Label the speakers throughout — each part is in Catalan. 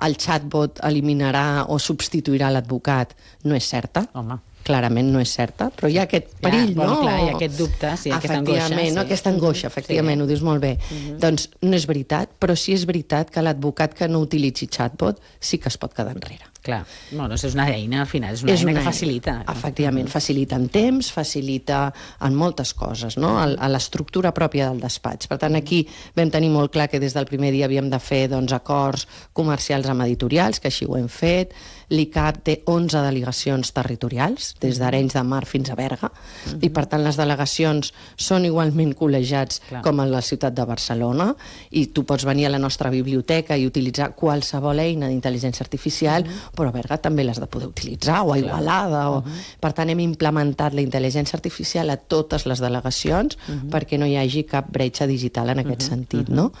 Speaker 1: el chatbot eliminarà o substituirà l'advocat no és certa.
Speaker 2: Home.
Speaker 1: Clarament no és certa, però hi ha aquest perill, no?
Speaker 2: Clar, hi ha aquest dubte, sí, aquesta angoixa.
Speaker 1: Efectivament, aquesta angoixa, efectivament, ho dius molt bé. Doncs no és veritat, però sí és veritat que l'advocat que no utilitzi chatbot sí que es pot quedar enrere.
Speaker 2: Clar, bueno, és una eina, al final, és una eina que facilita.
Speaker 1: Efectivament, facilita en temps, facilita en moltes coses, no? A l'estructura pròpia del despatx. Per tant, aquí vam tenir molt clar que des del primer dia havíem de fer acords comercials amb editorials, que així ho hem fet. L'ICAP té 11 delegacions territorials, des d'Arenys de Mar fins a Berga, i per tant les delegacions són igualment col·legiats com a la ciutat de Barcelona, i tu pots venir a la nostra biblioteca i utilitzar qualsevol eina d'intel·ligència artificial, però a Berga també l'has de poder utilitzar, o a Igualada. Per tant, hem implementat la intel·ligència artificial a totes les delegacions perquè no hi hagi cap bretxa digital en aquest sentit, no?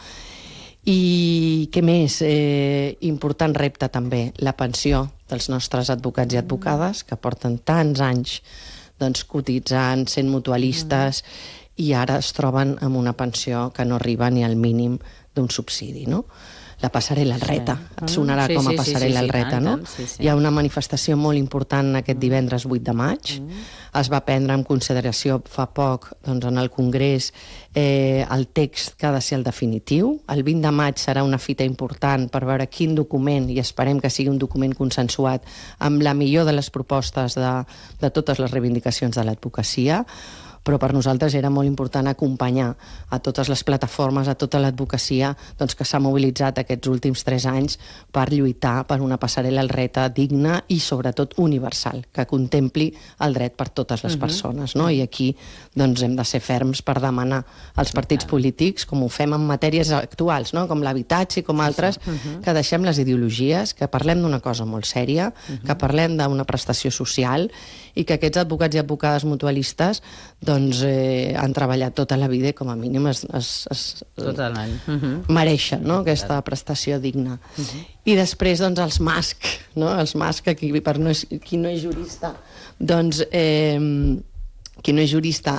Speaker 1: I què més? Important repte també, la pensió dels nostres advocats i advocades que porten tants anys cotitzant, sent mutualistes, i ara es troben amb una pensió que no arriba ni al mínim d'un subsidi, no? La passarel·la al Reta, et sonarà com a passarel·la al Reta, no? Hi ha una manifestació molt important aquest divendres 8 de maig. Es va prendre en consideració fa poc en el Congrés el text que ha de ser el definitiu. El 20 de maig serà una fita important per veure quin document, i esperem que sigui un document consensuat amb la millor de les propostes de totes les reivindicacions de l'advocacia, però per nosaltres era molt important acompanyar a totes les plataformes, a tota l'advocacia que s'ha mobilitzat aquests últims 3 anys per lluitar per una passarel·la al Reta digna i sobretot universal, que contempli el dret per totes les persones, no? I aquí hem de ser ferms per demanar als partits polítics, com ho fem en matèries actuals, no? Com l'habitatge i com altres, que deixem les ideologies, que parlem d'una cosa molt sèria, que parlem d'una prestació social, i que aquests advocats i advocades mutualistes han treballat tota la vida i com a mínim mereixen aquesta prestació digna. I després els MASC, els MASC, qui no és jurista, qui no és jurista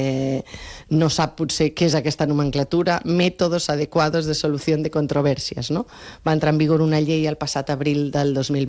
Speaker 1: no sap potser què és aquesta nomenclatura, métodos adecuados de solución de controversias, no? Va entrar en vigor una llei el passat abril del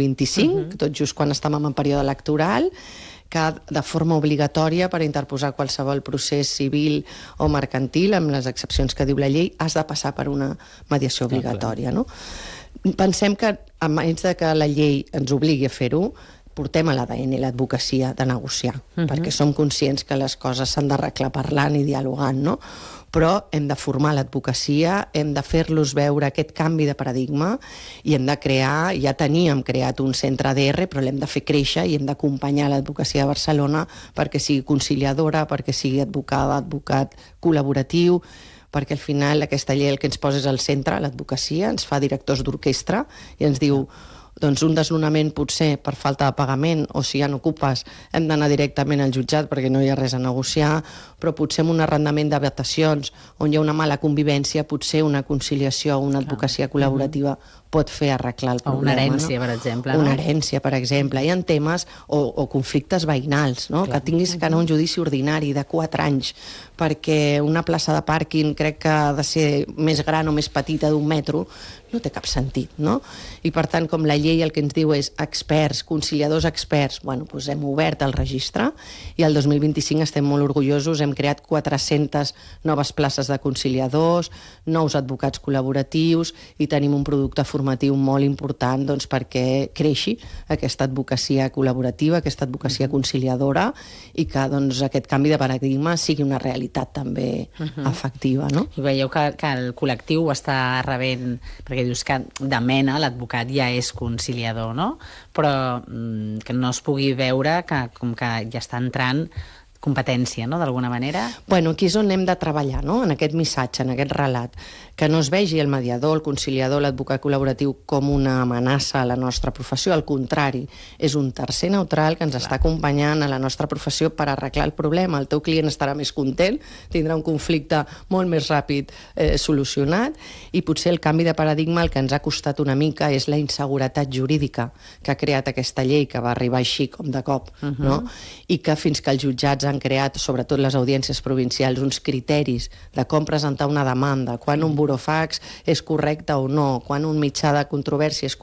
Speaker 1: 2025, tot just quan estàvem en període electoral, que de forma obligatòria per interposar qualsevol procés civil o mercantil, amb les excepcions que diu la llei, has de passar per una mediació obligatòria, no? Pensem que, a menys que la llei ens obligui a fer-ho, portem a l'ADN l'advocacia de negociar, perquè som conscients que les coses s'han d'arreglar parlant i dialogant, no? Però hem de formar l'advocacia, hem de fer-los veure aquest canvi de paradigma i hem de crear, ja teníem creat un centre ADR, però l'hem de fer créixer i hem d'acompanyar l'advocacia de Barcelona perquè sigui conciliadora, perquè sigui advocada, advocat col·laboratiu, perquè al final aquesta llei el que ens posa és al centre, l'advocacia, ens fa directors d'orquestra i ens diu un desnonament potser per falta de pagament o si ja no ocupes hem d'anar directament al jutjat perquè no hi ha res a negociar, però potser amb un arrendament d'habitacions on hi ha una mala convivència, potser una conciliació o una advocacia col·laborativa pot fer arreglar el problema.
Speaker 2: O una herència, per exemple.
Speaker 1: Una herència, per exemple. Hi ha temes o conflictes veïnals, que tinguis que anar a un judici ordinari de 4 anys perquè una plaça de pàrquing crec que ha de ser més gran o més petita d'1 metro, no té cap sentit, no? I per tant, com la llei el que ens diu és experts, conciliadors experts, doncs hem obert el registre i el 2025 estem molt orgullosos, hem creat 400 noves places de conciliadors, nous advocats col·laboratius i tenim un producte formatiu molt important perquè creixi aquesta advocacia col·laborativa, aquesta advocacia conciliadora i que aquest canvi de paradigma sigui una realitat també efectiva, no?
Speaker 2: I veieu que el col·lectiu ho està rebent, perquè dius que de mena l'advocat ja és conciliador, no? Però que no es pugui veure que com que ja està entrant competència, no?, d'alguna manera.
Speaker 1: Bueno, aquí és on hem de treballar, no?, en aquest missatge, en aquest relat, que no es vegi el mediador, el conciliador, l'advocat col·laboratiu com una amenaça a la nostra professió, al contrari, és un tercer neutral que ens està acompanyant a la nostra professió per arreglar el problema. El teu client estarà més content, tindrà un conflicte molt més ràpid solucionat i potser el canvi de paradigma el que ens ha costat una mica és la inseguretat jurídica que ha creat aquesta llei, que va arribar així com de cop, no? I que fins que els jutjats han creat, sobretot les audiències provincials, uns criteris de com presentar una demanda, quan un burofax és correcte o no, quan un mitjà de controvèrsia és